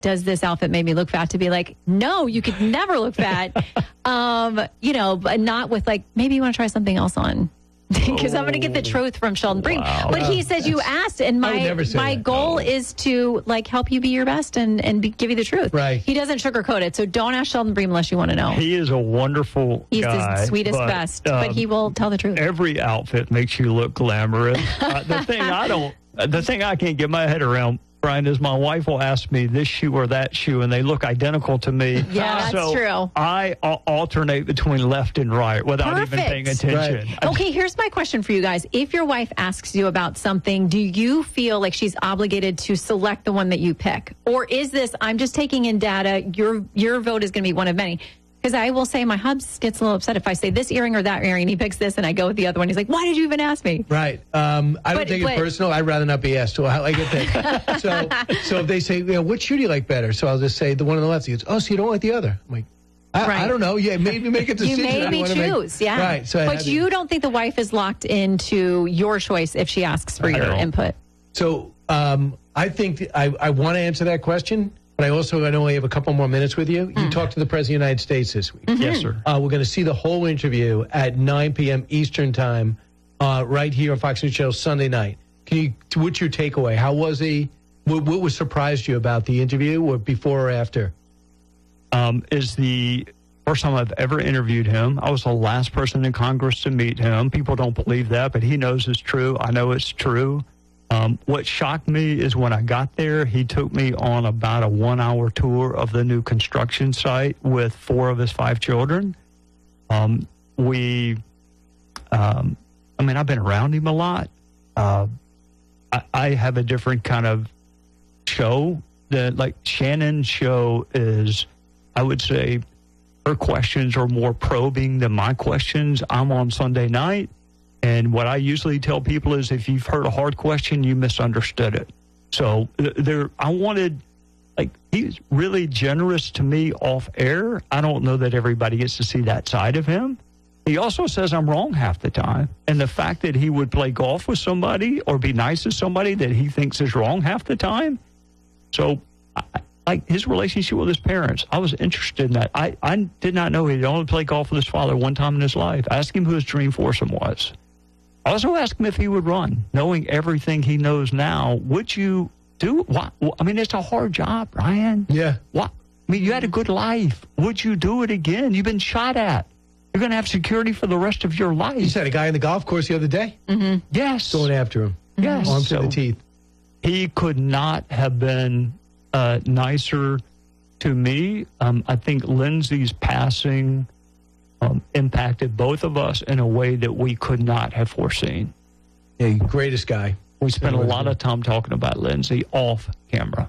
does this outfit make me look fat, to be like, no, you could never look fat. But not with like, maybe you want to try something else on. Because I'm going to get the truth from Sheldon Bream. Wow. But he says you asked, and my goal is to like help you be your best and give you the truth. Right. He doesn't sugarcoat it, so don't ask Sheldon Bream unless you want to know. He is a wonderful He's guy. the sweetest, best, but he will tell the truth. Every outfit makes you look glamorous. The thing I can't get my head around, Brian, is my wife will ask me this shoe or that shoe, and they look identical to me. Yeah, that's true. I alternate between left and right without even paying attention. Right. Okay, here's my question for you guys. If your wife asks you about something, do you feel like she's obligated to select the one that you pick? Or is this, I'm just taking in data, your vote is going to be one of many? Because I will say my hubs gets a little upset if I say this earring or that earring, and he picks this, and I go with the other one. He's like, why did you even ask me? Right. I don't take it personal. I'd rather not be asked. So I get that. So if they say, what shoe do you like better? So I'll just say the one on the left. He goes, oh, so you don't like the other? I'm like, I don't know. Yeah, maybe make a decision. You maybe choose, yeah. Right. So but you don't think the wife is locked into your choice if she asks for your input? So I think I want to answer that question. But I only have a couple more minutes with you. You talked to the President of the United States this week. Mm-hmm. Yes, sir. We're going to see the whole interview at 9 p.m. Eastern time right here on Fox News Channel Sunday night. What's your takeaway? How was he? What surprised you about the interview, or before or after? Is the first time I've ever interviewed him. I was the last person in Congress to meet him. People don't believe that, but he knows it's true. I know it's true. What shocked me is when I got there, he took me on about a 1-hour tour of the new construction site with 4 of his 5 children. I've been around him a lot. I have a different kind of show. Shannon's show is, I would say, her questions are more probing than my questions. I'm on Sunday night. And what I usually tell people is if you've heard a hard question, you misunderstood it. So he's really generous to me off air. I don't know that everybody gets to see that side of him. He also says I'm wrong half the time. And the fact that he would play golf with somebody or be nice to somebody that he thinks is wrong half the time. So his relationship with his parents, I was interested in that. I did not know he'd only played golf with his father one time in his life. I asked him who his dream foursome was. I also asked him if he would run. Knowing everything he knows now, would you do what? It's a hard job, Ryan. Yeah. What? You had a good life. Would you do it again? You've been shot at. You're going to have security for the rest of your life. You said a guy in the golf course the other day? Mm-hmm. Yes. Going after him. Yes. Arms to the teeth. He could not have been nicer to me. I think Lindsay's passing impacted both of us in a way that we could not have foreseen. Yeah, greatest guy. We spent a lot of time talking about Lindsay off camera.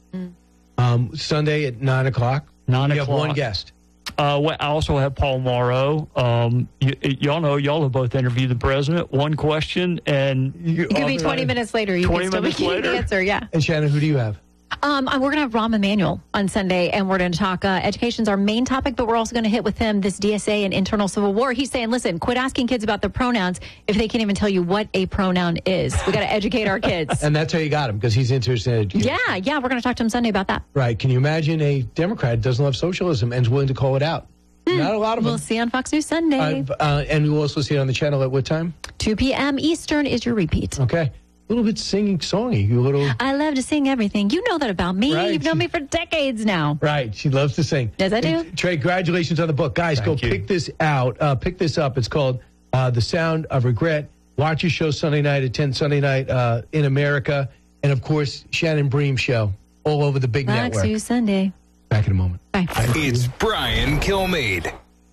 Sunday at 9 o'clock. 9 You o'clock. have one guest. I also have Paul Morrow. Y'all know y'all have both interviewed the president. One question, and it could be 20 minutes later. You can still be getting the answer. Yeah. And Shannon, who do you have? We're going to have Rahm Emanuel on Sunday, and we're going to talk education's our main topic, but we're also going to hit with him this DSA and internal civil war. He's saying, listen, quit asking kids about their pronouns if they can't even tell you what a pronoun is. We got to educate our kids. And that's how you got him, because he's interested in education. Yeah, we're going to talk to him Sunday about that. Right. Can you imagine a Democrat who doesn't love socialism and is willing to call it out? Not a lot of them. We'll see on Fox News Sunday. And we'll also see it on the channel at what time? 2 p.m. Eastern is your repeat. Okay. A little bit songy. I love to sing everything. You know that about me. Right. You've known me for decades now. Right. She loves to sing. Yes, I do. And Trey, congratulations on the book. Guys, Thank you. Pick this out. Pick this up. It's called The Sound of Regret. Watch your show Sunday night at 10, Sunday night in America. And, of course, Shannon Bream Show all over the big network. Fox News Sunday. Back in a moment. Bye. It's Brian Kilmeade.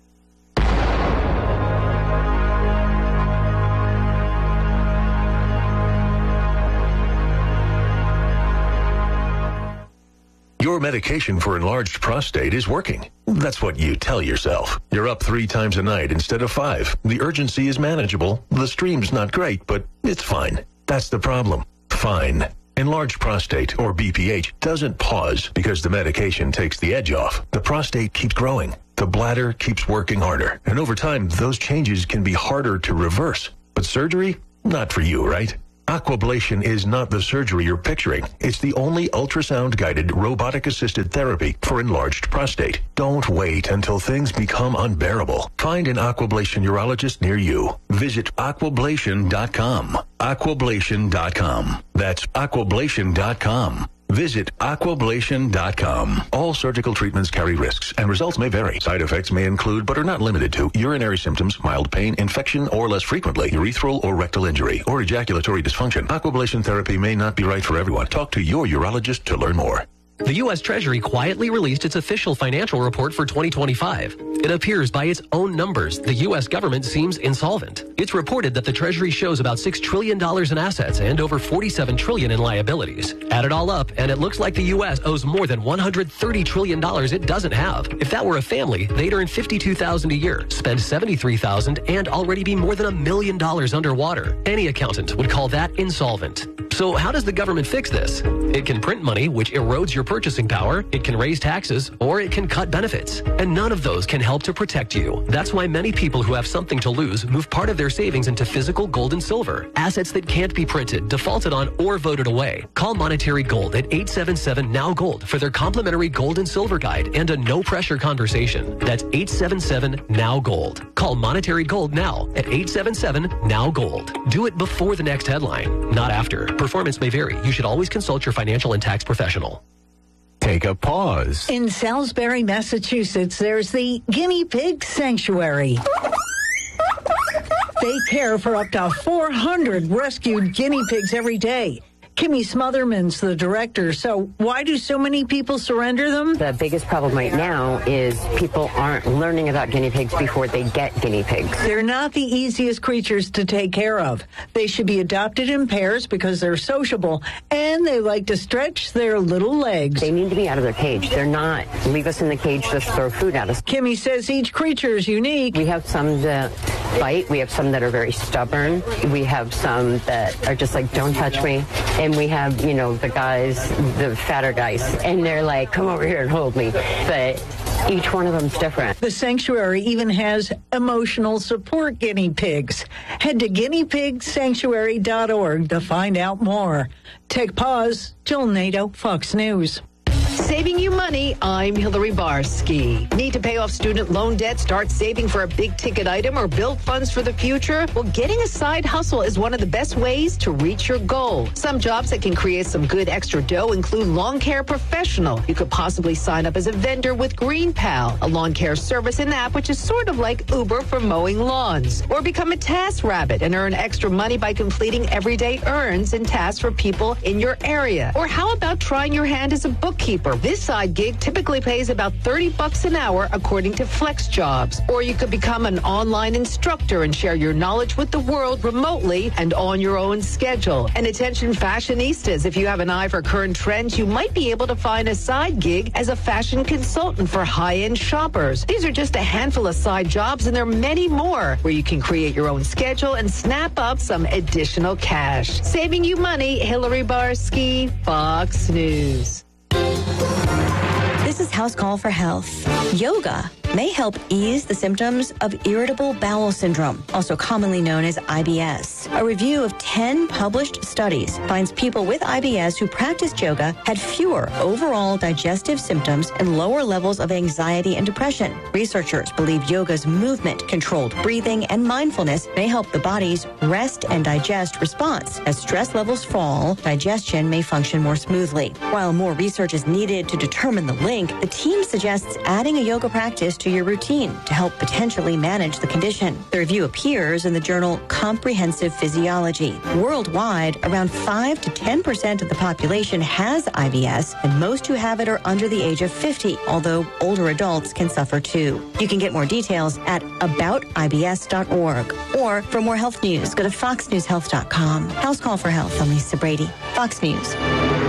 Your medication for enlarged prostate is working. That's what you tell yourself. You're up 3 times a night instead of 5. The urgency is manageable. The stream's not great, but it's fine. That's the problem. Fine. Enlarged prostate, or BPH, doesn't pause because the medication takes the edge off. The prostate keeps growing. The bladder keeps working harder. And over time, those changes can be harder to reverse. But surgery? Not for you, right? Aquablation is not the surgery you're picturing. It's the only ultrasound-guided, robotic-assisted therapy for enlarged prostate. Don't wait until things become unbearable. Find an Aquablation urologist near you. Visit aquablation.com. Aquablation.com. That's aquablation.com. Visit aquablation.com. All surgical treatments carry risks, and results may vary. Side effects may include, but are not limited to, urinary symptoms, mild pain, infection, or less frequently, urethral or rectal injury, or ejaculatory dysfunction. Aquablation therapy may not be right for everyone. Talk to your urologist to learn more. The U.S. Treasury quietly released its official financial report for 2025. It appears by its own numbers, the U.S. government seems insolvent. It's reported that the Treasury shows about $6 trillion in assets and over $47 trillion in liabilities. Add it all up, and it looks like the U.S. owes more than $130 trillion it doesn't have. If that were a family, they'd earn $52,000 a year, spend $73,000, and already be more than $1 million underwater. Any accountant would call that insolvent. So how does the government fix this? It can print money, which erodes your purchasing power, it can raise taxes, or it can cut benefits. And none of those can help to protect you. That's why many people who have something to lose move part of their savings into physical gold and silver, assets that can't be printed, defaulted on, or voted away. Call Monetary Gold at 877-NOW-GOLD for their complimentary gold and silver guide and a no-pressure conversation. That's 877-NOW-GOLD. Call Monetary Gold now at 877-NOW-GOLD. Do it before the next headline, not after. Performance may vary. You should always consult your financial and tax professional. Take a pause. In Salisbury, Massachusetts, there's the Guinea Pig Sanctuary. They care for up to 400 rescued guinea pigs every day. Kimmy Smotherman's the director. So why do so many people surrender them? The biggest problem right now is people aren't learning about guinea pigs before they get guinea pigs. They're not the easiest creatures to take care of. They should be adopted in pairs because they're sociable and they like to stretch their little legs. They need to be out of their cage. They're not leave us in the cage, just throw food at us. Kimmy says each creature is unique. We have some that bite. We have some that are very stubborn. We have some that are just like, don't touch me. And we have, the guys, the fatter guys, and they're like, come over here and hold me. But each one of them's different. The sanctuary even has emotional support guinea pigs. Head to guineapigsanctuary.org to find out more. Take pause. Jill Nato, Fox News. Saving you money, I'm Hillary Barsky. Need to pay off student loan debt, start saving for a big ticket item, or build funds for the future? Well, getting a side hustle is one of the best ways to reach your goal. Some jobs that can create some good extra dough include lawn care professional. You could possibly sign up as a vendor with GreenPal, a lawn care service and app which is sort of like Uber for mowing lawns. Or become a task rabbit and earn extra money by completing everyday errands and tasks for people in your area. Or how about trying your hand as a bookkeeper? This side gig typically pays about $30 an hour according to Flex Jobs. Or you could become an online instructor and share your knowledge with the world remotely and on your own schedule. And attention fashionistas, if you have an eye for current trends, you might be able to find a side gig as a fashion consultant for high-end shoppers. These are just a handful of side jobs, and there are many more where you can create your own schedule and snap up some additional cash. Saving you money, Hillary Barsky, Fox News. This is House Call for Health. Yoga may help ease the symptoms of irritable bowel syndrome, also commonly known as IBS. A review of 10 published studies finds people with IBS who practiced yoga had fewer overall digestive symptoms and lower levels of anxiety and depression. Researchers believe yoga's movement-controlled breathing and mindfulness may help the body's rest and digest response. As stress levels fall, digestion may function more smoothly. While more research is needed to determine the link, the team suggests adding a yoga practice to your routine to help potentially manage the condition. The review appears in the journal Comprehensive Physiology. Worldwide, around 5 to 10% of the population has IBS, and most who have it are under the age of 50, although older adults can suffer too. You can get more details at aboutibs.org. Or for more health news, go to foxnewshealth.com. House Call for Health. I'm Lisa Brady, Fox News.